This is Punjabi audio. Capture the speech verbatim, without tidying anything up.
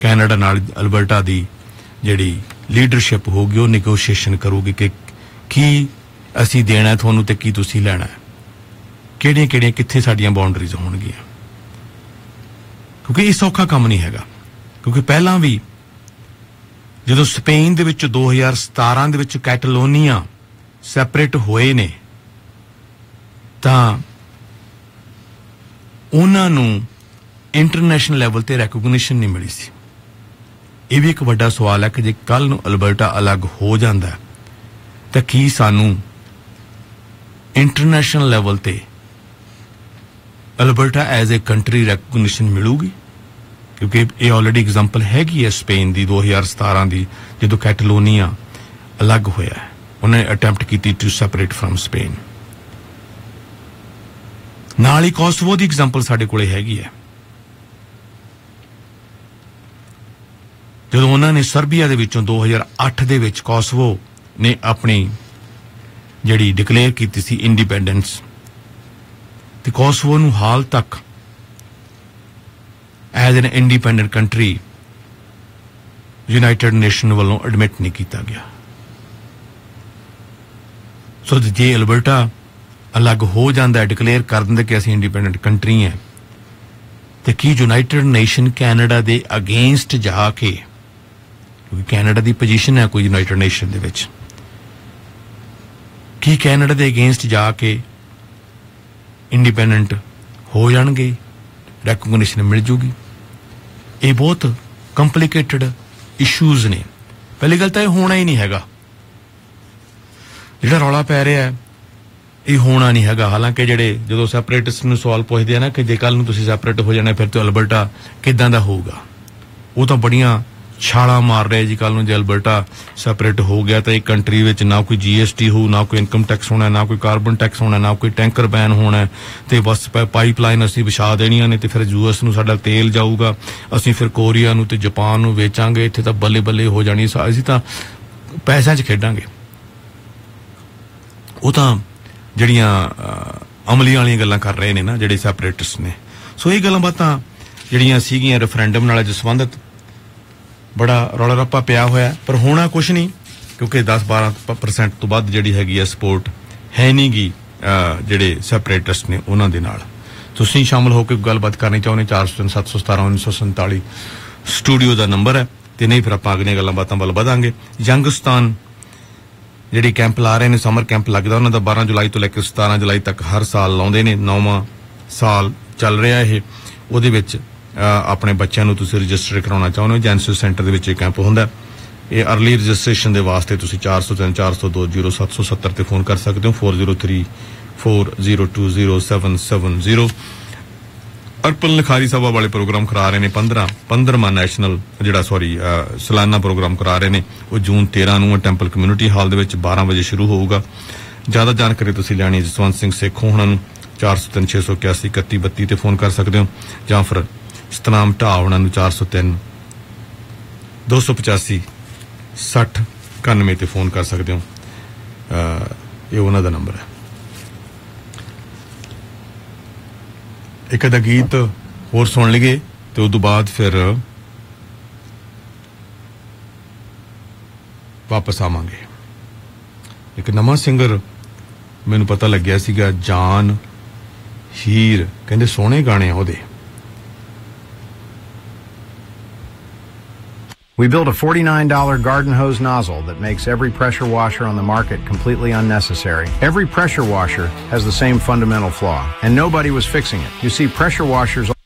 ਕੈਨੇਡਾ ਨਾਲ ਅਲਬਰਟਾ ਦੀ ਜਿਹੜੀ ਲੀਡਰਸ਼ਿਪ ਹੋਊਗੀ ਉਹ ਨੈਗੋਸ਼ੀਏਸ਼ਨ ਕਰੂਗੀ ਕਿ ਕੀ ਅਸੀਂ ਦੇਣਾ ਤੁਹਾਨੂੰ ਤੇ ਕੀ ਤੁਸੀਂ ਲੈਣਾ, ਕਿਹੜੀਆਂ ਕਿਹੜੀਆਂ ਕਿੱਥੇ ਸਾਡੀਆਂ ਬਾਉਂਡਰੀਜ਼ ਹੋਣਗੀਆਂ। ਕਿਉਂਕਿ ਇਹ ਸੌਖਾ ਕੰਮ ਨਹੀਂ ਹੈਗਾ, ਕਿਉਂਕਿ ਪਹਿਲਾਂ ਵੀ ਜਦੋਂ ਸਪੇਨ ਦੇ ਵਿੱਚ ਦੋ ਹਜ਼ਾਰ ਸਤਾਰਾਂ ਦੇ ਵਿੱਚ ਕੈਟਲੋਨੀਆ ਸੈਪਰੇਟ ਹੋਏ ਨੇ ਤਾਂ ਉਹਨਾਂ ਨੂੰ ਇੰਟਰਨੈਸ਼ਨਲ ਲੈਵਲ ਤੇ ਰੈਕੋਗਨੀਸ਼ਨ ਨਹੀਂ ਮਿਲੀ ਸੀ। ਇਹ ਵੀ ਇੱਕ ਵੱਡਾ ਸਵਾਲ ਹੈ ਕਿ ਜੇ ਕੱਲ ਨੂੰ ਅਲਬਰਟਾ ਅਲੱਗ ਹੋ ਜਾਂਦਾ ਤਾਂ ਕੀ ਸਾਨੂੰ ਇੰਟਰਨੈਸ਼ਨਲ ਲੈਵਲ ਤੇ Alberta as a country recognition ਮਿਲੂਗੀ? ਕਿਉਂਕਿ ਇਹ ਆਲਰੇਡੀ ਐਗਜ਼ਾਮਪਲ ਹੈਗੀ ਹੈ ਸਪੇਨ ਦੀ ਦੋ ਹਜ਼ਾਰ ਸਤਾਰਾਂ ਦੀ, ਜਦੋਂ ਕੈਟਲੋਨੀਆ ਅਲੱਗ ਹੋਇਆ, ਉਹਨੇ ਅਟੈਂਪਟ ਕੀਤੀ ਟੂ ਸੈਪਰੇਟ ਫਰਮ ਸਪੇਨ। ਨਾਲ ਹੀ ਕੋਸੋਵੋ ਦੀ ਐਗਜ਼ਾਮਪਲ ਸਾਡੇ ਕੋਲੇ ਹੈਗੀ ਹੈ, ਜਦੋਂ ਉਹਨਾਂ ਨੇ ਸਰਬੀਆ ਦੇ ਵਿੱਚੋਂ ਦੋ ਹਜ਼ਾਰ ਅੱਠ ਦੇ ਵਿੱਚ ਕੋਸੋਵੋ ਨੇ ਆਪਣੀ ਜਿਹੜੀ ਡਿਕਲੇਅਰ ਕੀਤੀ ਸੀ ਇੰਡੀਪੈਂਡੈਂਸ, ਤੇ ਕੋਸੋਵੋ ਨੂੰ ਹਾਲ ਤੱਕ as an independent country United nation ਵੱਲੋਂ ਐਡਮਿਟ ਨਹੀਂ ਕੀਤਾ ਗਿਆ। ਸੋ ਜੇ ਅਲਬਰਟਾ ਅਲੱਗ ਹੋ ਜਾਂਦਾ, ਡਿਕਲੇਅਰ ਕਰ ਦਿੰਦੇ ਕਿ ਅਸੀਂ ਇੰਡੀਪੈਂਡੈਂਟ ਕੰਟਰੀ ਹੈ, ਤੇ ਕੀ ਯੂਨਾਈਟਿਡ ਨੇਸ਼ਨ ਕੈਨੇਡਾ ਦੇ ਅਗੇਂਸਟ ਜਾ ਕੇ, ਕਿਉਂਕਿ ਕੈਨੇਡਾ ਦੀ ਪੋਜੀਸ਼ਨ ਹੈ ਕੋਈ ਯੂਨਾਈਟਿਡ ਨੇਸ਼ਨ ਦੇ ਵਿੱਚ, ਕੀ ਕੈਨੇਡਾ ਦੇ ਅਗੇਂਸਟ ਜਾ ਕੇ ਇੰਡੀਪੈਂਡੈਂਟ ਹੋ ਜਾਣਗੇ, ਰੈਕੋਗਨੀਸ਼ਨ ਮਿਲ ਜੂਗੀ? ਇਹ ਬਹੁਤ ਕੰਪਲੀਕੇਟਡ ਇਸ਼ੂਜ਼ ਨੇ। ਪਹਿਲੀ ਗੱਲ ਤਾਂ ਇਹ ਹੋਣਾ ਹੀ ਨਹੀਂ ਹੈਗਾ, ਜਿਹੜਾ ਰੌਲਾ ਪੈ ਰਿਹਾ ਹੈ ਇਹ ਹੋਣਾ ਨਹੀਂ ਹੈਗਾ। ਹਾਲਾਂਕਿ ਜਿਹੜੇ ਜਦੋਂ ਸੈਪਰੇਟਿਸਟ ਨੂੰ ਸਵਾਲ ਪੁੱਛਦੇ ਆ ਨਾ ਕਿ ਜੇ ਕੱਲ ਨੂੰ ਤੁਸੀਂ ਸੈਪਰੇਟ ਹੋ ਜਾਣਾ ਫਿਰ ਤੇ ਅਲਬਰਟਾ ਕਿੱਦਾਂ ਦਾ ਹੋਊਗਾ, ਉਹ ਤਾਂ ਬੜੀਆਂ ਛਾਲਾਂ ਮਾਰ ਰਹੇ ਜੀ। ਕੱਲ ਨੂੰ ਜੇ ਅਲਬਰਟਾ ਸੈਪਰੇਟ ਹੋ ਗਿਆ ਤਾਂ ਇਹ ਕੰਟਰੀ ਵਿੱਚ ਨਾ ਕੋਈ ਜੀ ਐਸ ਟੀ ਹੋਊ, ਨਾ ਕੋਈ ਇਨਕਮ ਟੈਕਸ ਹੋਣਾ, ਨਾ ਕੋਈ ਕਾਰਬਨ ਟੈਕਸ ਹੋਣਾ, ਨਾ ਕੋਈ ਟੈਂਕਰ ਬੈਨ ਹੋਣਾ, ਤੇ ਬਸ ਪਾਈਪਲਾਈਨ ਅਸੀਂ ਵਿਛਾ ਦੇਣੀਆਂ ਨੇ ਤੇ ਫਿਰ ਯੂ ਐਸ ਨੂੰ ਸਾਡਾ ਤੇਲ ਜਾਊਗਾ, ਅਸੀਂ ਫਿਰ ਕੋਰੀਆ ਨੂੰ ਤੇ ਜਾਪਾਨ ਨੂੰ ਵੇਚਾਂਗੇ, ਇੱਥੇ ਤਾਂ ਬੱਲੇ ਬੱਲੇ ਹੋ ਜਾਣੀ, ਅਸੀਂ ਤਾਂ ਪੈਸਿਆਂ 'ਚ ਖੇਡਾਂਗੇ। ਉਹ ਤਾਂ ਜਿਹੜੀਆਂ ਅਮਲੀਆਂ ਵਾਲੀਆਂ ਗੱਲਾਂ ਕਰ ਰਹੇ ਨੇ ਨਾ ਜਿਹੜੇ ਸੈਪਰੇਟਿਸਟ ਨੇ। ਸੋ ਇਹ ਗੱਲਾਂ ਬਾਤਾਂ ਜਿਹੜੀਆਂ ਸੀਗੀਆਂ ਰੈਫਰੈਂਡਮ ਨਾਲ ਜੋ ਸੰਬੰਧਿਤ ਬੜਾ ਰੌਲਾ ਰੱਪਾ ਪਿਆ ਹੋਇਆ, ਪਰ ਹੋਣਾ ਕੁਛ ਨਹੀਂ, ਕਿਉਂਕਿ ਦਸ ਬਾਰਾਂ ਪਰਸੈਂਟ ਤੋਂ ਵੱਧ ਜਿਹੜੀ ਹੈਗੀ ਆ ਸਪੋਰਟ ਹੈ ਨਹੀਂ ਗੀ ਜਿਹੜੇ ਸੈਪਰੇਟਿਸਟ ਨੇ ਉਹਨਾਂ ਦੇ ਨਾਲ। ਤੁਸੀਂ ਸ਼ਾਮਲ ਹੋ ਕੇ ਗੱਲਬਾਤ ਕਰਨੀ ਚਾਹੁੰਦੇ ਚਾਰ ਸੌ ਤਿੰਨ ਸੱਤ ਸੌ ਸਤਾਰਾਂ ਉੱਨੀ ਸੌ ਸੰਤਾਲੀ ਸਟੂਡੀਓ ਦਾ ਨੰਬਰ ਹੈ, ਤੇ ਨਹੀਂ ਫਿਰ ਆਪਾਂ ਅਗਲੀਆਂ ਗੱਲਾਂ ਬਾਤਾਂ ਵੱਲ ਵਧਾਂਗੇ। ਯੰਗਸਤਾਨ ਜਿਹੜੇ ਕੈਂਪ ਲਾ ਰਹੇ ਨੇ, ਸਮਰ ਕੈਂਪ ਲੱਗਦਾ ਉਹਨਾਂ ਦਾ ਬਾਰਾਂ ਜੁਲਾਈ ਤੋਂ ਲੈ ਕੇ ਸਤਾਰਾਂ ਜੁਲਾਈ ਤੱਕ ਹਰ ਸਾਲ ਲਾਉਂਦੇ ਨੇ, ਨੌਵਾਂ ਸਾਲ ਚੱਲ ਰਿਹਾ ਇਹ। ਉਹਦੇ ਵਿੱਚ ਆਪਣੇ ਬੱਚਿਆਂ ਨੂੰ ਤੁਸੀਂ ਰਜਿਸਟਰ ਕਰਾਉਣਾ ਚਾਹੁੰਦੇ ਹੋ, ਜੈਨਸਿਸ ਸੈਂਟਰ ਦੇ ਵਿੱਚ ਇਹ ਕੈਂਪ ਹੁੰਦਾ। ਇਹ ਅਰਲੀ ਰਜਿਸਟ੍ਰੇਸ਼ਨ ਦੇ ਵਾਸਤੇ ਤੁਸੀਂ ਚਾਰ ਸੌ ਤਿੰਨ ਚਾਰ ਸੌ ਦੋ ਜ਼ੀਰੋ ਸੱਤ ਸੌ ਸੱਤਰ ਤੇ ਫੋਨ ਕਰ ਸਕਦੇ ਹੋ, four zero three four zero two zero seven seven zero. ਅਰਪਨ ਲਿਖਾਰੀ ਸਭਾ ਵਾਲੇ ਪ੍ਰੋਗਰਾਮ ਕਰਾ ਰਹੇ ਨੇ, ਪੰਦਰਾਂ ਪੰਦਰਵਾਂ ਨੈਸ਼ਨਲ ਜਿਹੜਾ ਸੌਰੀ ਸਾਲਾਨਾ ਪ੍ਰੋਗਰਾਮ ਕਰਾ ਰਹੇ ਨੇ, ਉਹ ਜੂਨ ਤੇਰਾਂ ਨੂੰ ਟੈਂਪਲ ਕਮਿਊਨਿਟੀ ਹਾਲ ਦੇ ਵਿੱਚ ਬਾਰਾਂ ਵਜੇ ਸ਼ੁਰੂ ਹੋਊਗਾ। ਜ਼ਿਆਦਾ ਜਾਣਕਾਰੀ ਤੁਸੀਂ ਲੈਣੀ ਜਸਵੰਤ ਸਿੰਘ ਸੇਖੋਂ ਉਹਨਾਂ ਨੂੰ ਚਾਰ ਸੌ ਤਿੰਨ ਛੇ ਸੌ ਇਕਿਆਸੀ ਇਕੱਤੀ ਬੱਤੀ ਤੇ ਫੋਨ ਕਰ ਸਕਦੇ ਹੋ, ਜਾਂ ਫਿਰ ਸਤਨਾਮ ਢਾਹ ਉਹਨਾਂ ਨੂੰ ਚਾਰ ਸੌ ਤਿੰਨ ਦੋ ਸੌ ਪਚਾਸੀ ਸੱਠ ਇਕਾਨਵੇਂ ਤੇ ਫੋਨ ਕਰ ਸਕਦੇ ਹੋ। ਇਹ ਉਹਨਾਂ ਦਾ ਨੰਬਰ ਹੈ। ਇੱਕ ਅੱਧਾ ਗੀਤ ਹੋਰ ਸੁਣ ਲਈਏ ਤੇ ਉਸ ਤੋਂ ਬਾਅਦ ਫਿਰ ਵਾਪਸ ਆਵਾਂਗੇ। ਇੱਕ ਨਵਾਂ ਸਿੰਗਰ ਮੈਨੂੰ ਪਤਾ ਲੱਗਿਆ ਸੀਗਾ, ਜਾਨ ਹੀਰ, ਕਹਿੰਦੇ ਸੋਹਣੇ ਗਾਣੇ ਆ ਉਹਦੇ। We built a forty-nine dollar garden hose nozzle that makes every pressure washer on the market completely unnecessary. Every pressure washer has the same fundamental flaw, and nobody was fixing it. You see, pressure washers